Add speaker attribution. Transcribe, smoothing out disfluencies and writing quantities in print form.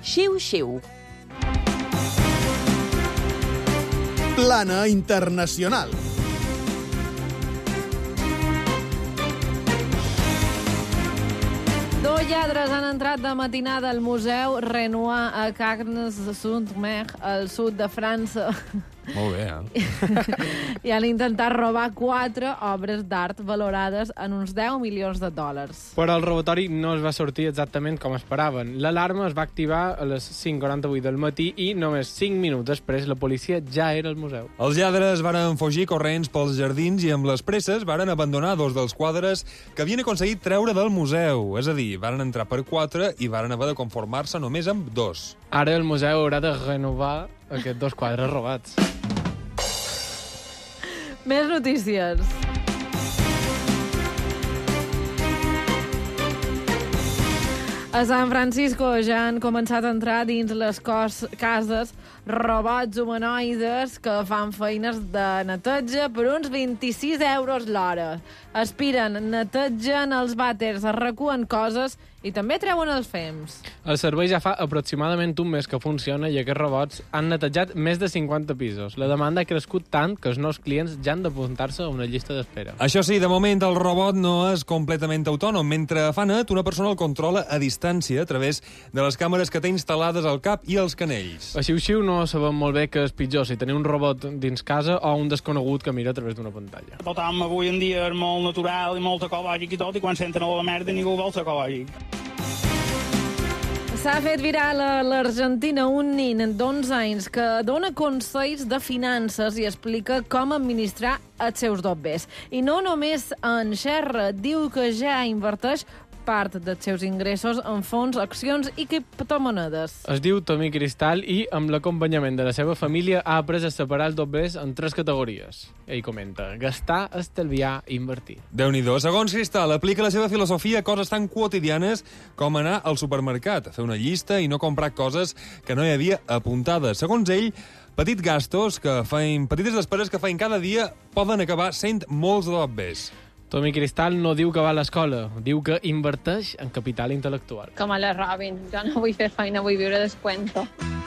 Speaker 1: Xiu-xiu.
Speaker 2: Plana internacional.
Speaker 3: Dos lladres han entrat de matinada al Museu Renoir a Cagnes-sur-Mer, al sud de França.
Speaker 4: Molt bé,
Speaker 3: I han intentat robar 4 obres d'art valorades en uns 10 milions de dòlars.
Speaker 5: Però el robatori no es va sortir exactament com esperaven. L'alarma es va activar a les 5:48 del matí i només 5 minuts després la policia ja era al museu.
Speaker 4: Els lladres varen fugir corrents pels jardins i amb les presses varen abandonar 2 dels quadres que havien aconseguit treure del museu. És a dir, varen entrar per 4 i varen haver de conformar-se només amb 2.
Speaker 5: Ara el museu haurà de renovar aquests 2 quadres robats.
Speaker 3: Més notícies. A San Francisco ja han començat a entrar dins les cases robots humanoides que fan feines de neteja per uns 26 euros l'hora. Aspiren, netegen els vàters, arrecuen coses i també treuen els fems.
Speaker 5: El servei ja fa aproximadament un mes que funciona i aquests robots han netejat més de 50 pisos. La demanda ha crescut tant que els nous clients ja han d'apuntar-se a una llista d'espera.
Speaker 4: Això sí, de moment el robot no és completament autònom. Mentre fa net, una persona el controla a distància a través de les càmeres que té instal·lades al cap i als canells.
Speaker 5: A Xiu-Xiu no sabem molt bé què és pitjor, si tenir un robot dins casa o un desconegut que mira a través d'una pantalla.
Speaker 6: Tothom avui en dia és molt natural i molt ecològic i tot, i quan senten a la merda ningú vol ser ecològic.
Speaker 3: S'ha fet viral a l'Argentina un nin d'11 anys que dona consells de finances i explica com administrar els seus dobbers. I no només en xerra, diu que ja inverteix part dels seus ingressos en fons, accions i criptomonedes.
Speaker 5: Es diu Tommy Cristal i, amb l'acompanyament de la seva família, ha après a separar els dobbers en 3 categories. Ell comenta: gastar, estalviar i invertir.
Speaker 4: Déu-n'hi-do. Segons Cristal, aplica la seva filosofia a coses tan quotidianes com anar al supermercat, fer una llista i no comprar coses que no hi havia apuntades. Segons ell, petites despeses que feien cada dia poden acabar sent molts dobbers.
Speaker 5: Tommy Cristal no diu que va a l'escola, diu que inverteix en capital intel·lectual.
Speaker 7: Com a la Robin, jo no vull fer feina, vull viure descuento.